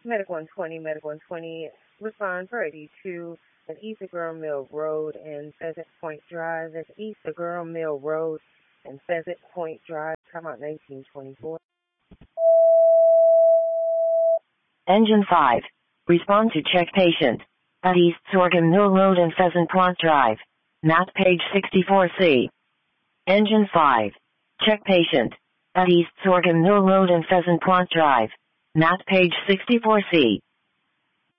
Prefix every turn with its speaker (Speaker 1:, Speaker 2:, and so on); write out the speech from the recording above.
Speaker 1: Medic 120, Medic 120, respond for ID to at East Girl Mill Road and Pheasant Point Drive. That's East Girl Mill Road and Pheasant Point Drive. Come out 1924.
Speaker 2: Engine 5. Respond to check patient at East Sorghum Mill Road and Pheasant Point Drive. Map page 64C. Engine 5. Check patient at East Sorghum Mill Road and Pheasant Point Drive. Map page 64C.